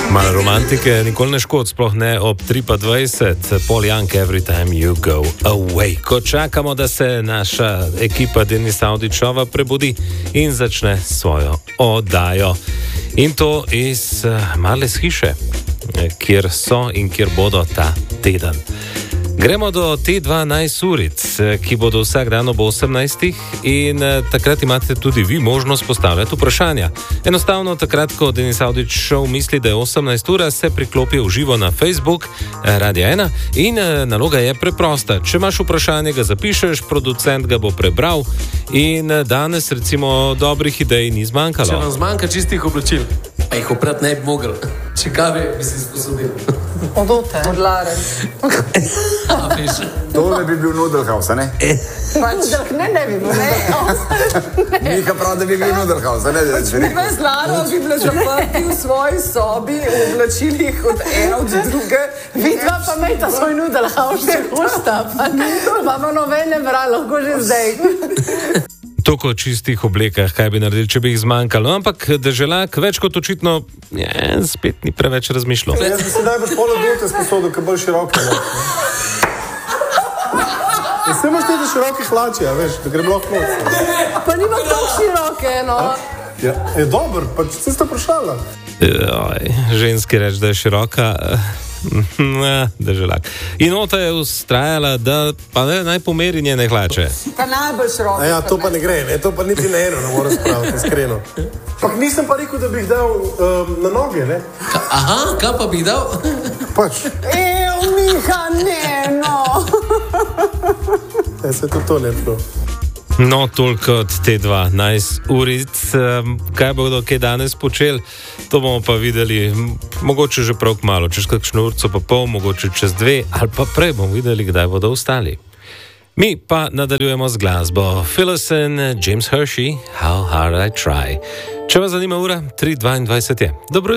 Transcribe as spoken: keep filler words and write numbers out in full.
Malo romantike, nikoli ne škod, sploh ne ob tri pa dvajset, Paul Young, Every Time You Go Away. Ko čakamo, da se naša ekipa Denis Avdićova prebudi in začne svojo oddajo. In to iz male hiše, kjer so in kjer bodo ta teden. Gremo do T dvanajst uric, ki bodo vsak dan ob osemnajstih in takrat imate tudi vi možnost postavljati vprašanja. Enostavno takrat, ko Denis Avdić Show misli, da je osemnajst ura, se priklopi v živo na Facebook Radio ena in naloga je preprosta. Če imaš vprašanje, ga zapišeš, producent ga bo prebral in danes recimo dobrih idej ni zmanjkalo. Če vam zmanjka čistih oblačil, pa jih oprati ne bi mogel. Če kave bi si sposobil. Odote. Odlare. To ne bi bil Nudelhaus, ne? Pač, ne, ne bi bil, ne. Mika prav, da bi bil Nudelhaus, ne? Ne z Laro bi bila zaprti v svoji sobi, v oblačilih od ene od druge. Vidva pa imejta svoj Nudelhaus, če hočeta. Pa ima novene bra, lahko že zdaj. Toliko čistih oblekah, kaj bi naredili, če bi jih zmanjkalo. Ampak Deželak več kot očitno je, spet ni preveč razmišljal. Jaz bi se najbolj polo dute sposodil, kaj bolj široke. Jaz ne imaš tudi široke hlače, ja, veš, da gre bilo hnoc. Pa nima tako široke, no. Ja, je dober, pa če si to vprašala. Joj, ženski reč, da je široka. Ne, Deželak. In Ota je ustrajala, da pa ne, naj pomeri njene hlače. Pa najbolj široke. A ja, to pa ne gre, ne, to pa niti ne eno, ne moram spraviti, iskreno. Pak nisem pa rekel, da bi jih dal um, na noge, ne? Ka, aha, kaj pa bi jih dal? Pač. Ejo, Miha, ne, no. Ja, se tudi to ne bilo. No, toliko od T dvanajst uric. Kaj bodo kaj danes počeli, to bomo pa videli mogoče že prav kmalu, čez kakšno urco pa pol, mogoče čez dve ali pa prej bomo videli, kdaj bodo ostali. Mi pa nadaljujemo z glasbo. Phyllis in James Hershey, How Hard I Try. Če vas zanima ura, tri dvaindvajset je. Dobro.